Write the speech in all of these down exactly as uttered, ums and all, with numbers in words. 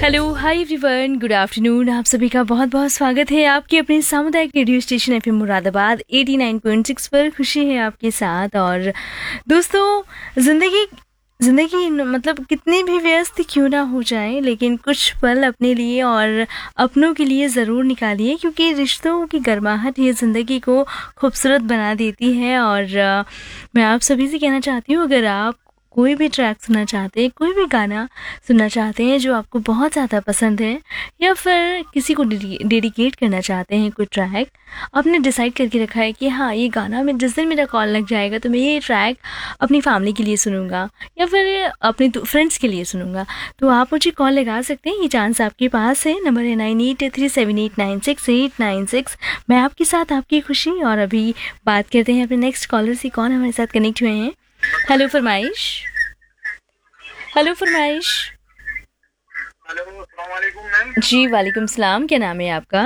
Hello, hi everyone, good afternoon. आप सभी का बहुत बहुत स्वागत है आपके अपने सामुदायिक radio station FM Moradabad eighty nine point six पर। खुशी है आपके साथ। और दोस्तों, ज़िंदगी ज़िंदगी न- मतलब कितनी भी व्यस्त क्यों ना हो जाए, लेकिन कुछ पल अपने लिए और अपनों के लिए ज़रूर निकालिए, क्योंकि रिश्तों की गर्माहट ये ज़िंदगी को खूबसूरत बना देती है। और अ, मैं आप सभी से कहना चाहती हूँ, अगर आप कोई भी ट्रैक सुनना चाहते हैं, कोई भी गाना सुनना चाहते हैं जो आपको बहुत ज़्यादा पसंद है, या फिर किसी को डेडिकेट करना चाहते हैं कोई ट्रैक, आपने डिसाइड करके रखा है कि हाँ, ये गाना मैं जिस दिन मेरा कॉल लग जाएगा तो मैं ये ट्रैक अपनी फैमिली के लिए सुनूंगा या फिर अपने फ्रेंड्स के लिए सुनूंगा, तो आप मुझे कॉल लगा सकते हैं। ये चांस आपके पास है। नंबर है nine eight three seven eight nine six eight nine six. मैं आपके साथ आपकी खुशी। और अभी बात करते हैं अपने नेक्स्ट कॉलर से, कौन हमारे साथ कनेक्ट हुए हैं। हेलो फरमाइश। हेलो फरमाइश। हेलो, अस्सलाम वालेकुम मैम। जी वालेकुम सलाम। क्या नाम है आपका?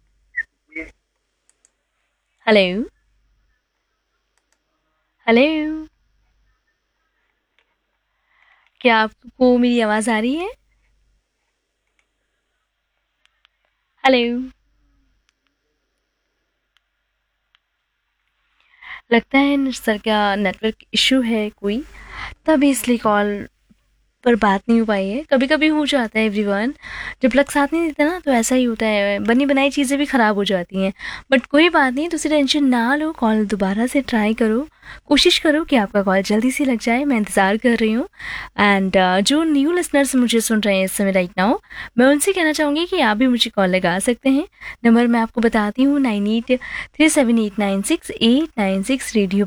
Hello hello. क्या आपको मेरी आवाज़ आ रही है? हेलो। लगता है सर का नेटवर्क इशू है कोई, तभी इसलिए कॉल पर बात नहीं हो पाई है। कभी कभी हो जाता है एवरीवन, जब लग साथ नहीं देता ना तो ऐसा ही होता है, बनी बनाई चीज़ें भी ख़राब हो जाती हैं। बट कोई बात नहीं, दूसरी टेंशन ना लो, कॉल दोबारा से ट्राई करो, कोशिश करो कि आपका कॉल जल्दी से लग जाए। मैं इंतज़ार कर रही हूँ। एंड जो न्यू लिसनर्स मुझे सुन रहे हैं इस समय राइट नाउ, मैं उनसे कहना चाहूँगी कि आप भी मुझे कॉल लगा सकते हैं। नंबर मैं आपको बताती हूँ, nine eight three seven eight nine six eight nine six. Radio